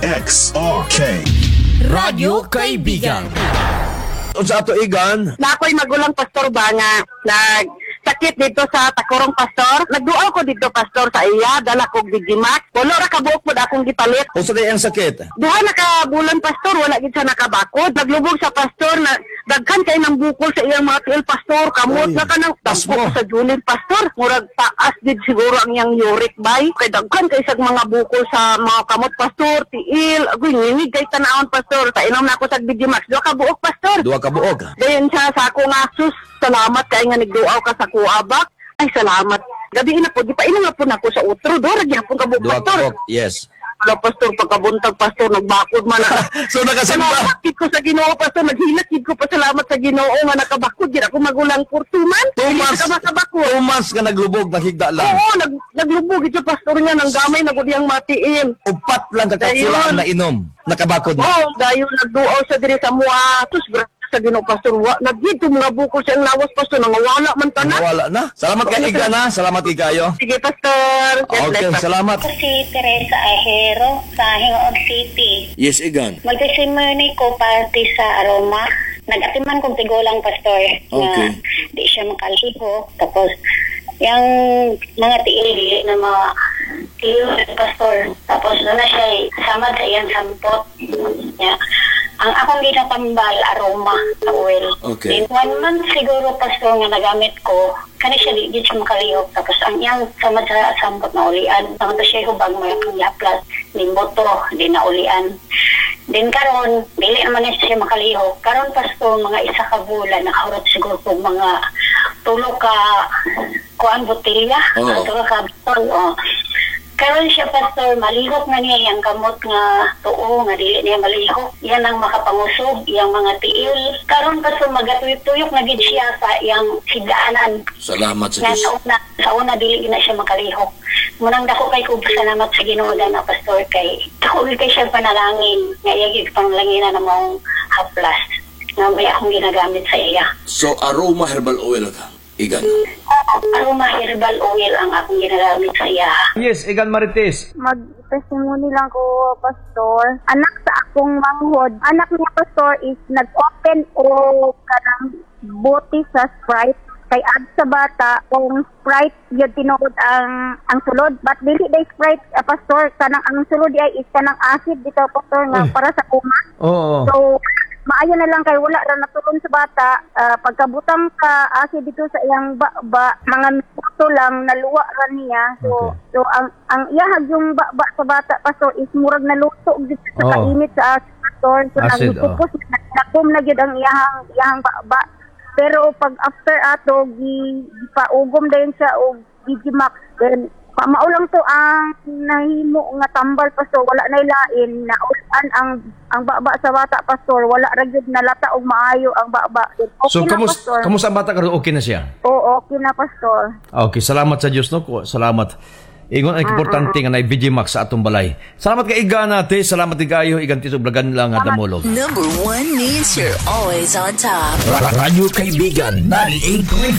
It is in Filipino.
DXRK Radyo Kaibigan. O sa ato igan, Na ako'y magulang pastor ba nga nagsakit dito sa Takurong pastor. Nagduaw ko dito pastor sa iya, dala kog Digimax. Wala ra kabuok pod akong gipalit. o sa ang sakit. Duha na ka bulan pastor, wala gid siya nakabakod. Naglubog sa pastor na daghan kay nang bukol sa iyang mga tiil pastor. Kamot Ay, na kanang tas dagko mo. sa Julin pastor. Murag taas gid siguro ang iyang uric bay. Kay daghan kay sa mga bukol sa mga kamot pastor, tiil. Agoy ngingig kay tanawon pastor. Painom na ako sa Digimax. Duha ka buok pastor. Duwa ka buog. Dayon siya sa ako nga, sus, salamat kay nga nagduaw ka sa kuabak. Ay, salamat. Gabi na po, di pa ina nga po na ako sa utro. Dora, gyapon ka buok, Duwa ka pastor. buog. Yes. Wala, pastor, pagkabuntag, pastor, nagbakod man na. So nakasimba. Salamat kid ko sa Ginoo, pastor. Naghilak kid ko pa salamat sa Ginoo nga nakabakod. Di ako magulang for 2 months. Hindi Tumas. ka makabakod. Tumas ka naglubog, nakigda lang. Oo, naglubog ito, pastor niya, ng gamay, nagudiyang matiin. Upat lang kakasulaan Ayun. na inom. Nakabakod na. Oo, dayon nagduaw sa diri sa mua. Sus, sa Ginoo, pastor. Nagdito mga bukol sa lawas, pastor. Nangawala man tanan. Nawala na. Salamat kay Igan ha. Salamat kayo. Sige, pastor. God Okay, bless, pastor. salamat. Ako si Teresa Ahero sa Hingoog City. Yes, Igan. Magtesimony ko parte sa Aroma. Nag-atiman kong tigulang pastor Okay. na di siya makaliho. Tapos, yung mga tiili na mga tiyo pastor. Tapos, doon na siya samad sa iyang sampot. Yeah. Ang akong ginatambal, aroma, sa oil. Okay. Then, 1 month siguro, pastor, nga nagamit ko, kani siya di siya makalihok. Tapos, ang iyang samad sa sampot na ulian. Ang ito siya hubag mo yung yaplas, di boto, di na ulian. Then, karon dili naman na siya makalihok. Karon, pastor, mga isa ka bulan, nakahurot siguro po mga tulo ka kuan botilya. Oo. Tulo ka botol, oh. Karon siya, pastor, malihok na niya yung gamot nga tuo, nga dili niya malihok. Yan ang makapangusog, yung mga tiil. Karon, pastor, magatuyok-tuyok na gid siya sa yung higdaanan. Salamat Nga sa una dili na siya makalihok. Munang dako kay ko salamat sa Ginoo na pastor kay dako kay siya panalangin. Nga yagig panglangina na mong haplas. Nga may akong ginagamit sa iya. So, aroma herbal oil ka, Igan. Aroma herbal oil ang akong ginagamit sa iya. Yes, Igan Marites. Mag-testimony lang ko, Pastor. Anak sa akong manghod. Anak niya, Pastor, is nag-open o kanang bote sa Sprite. Kay ad sa bata, kung Sprite yun tinuod ang sulod. But dili day Sprite, Pastor, kanang ang sulod ay is kanang acid dito, Pastor, nga para sa kuma. Oo. So, maayo na lang kay wala ra natulon sa bata. Pagkabutang ka acid dito sa iyang mga minuto lang naluwa ra niya. So, Okay. so ang iyahag yung sa bata, Pastor, is murag naluto dito sa Oo. kainit sa acid, Pastor. So, Acid, nagpupos nakum na gyud ang iyahang pero pag after ato gipaugom dayon siya og Digimax, then maulang to ang nahimo nga tambal, Pastor. Wala na ilain na ulan ang baba sa bata, Pastor. Wala ra gyud nalata og maayo ang baba. Then, okay So, na, Pastor. kamusta ang bata karon? Okay na siya? Oo, okay na, Pastor. Okay, salamat sa Diyos, no? Salamat. Ingon ang importante nga na Vigimax sa atong balay. Salamat kay Igan natin. Salamat kayo. Igan tito blagan lang nga damolog. Number 1 means you're always on top. Radyo Kaibigan 98.5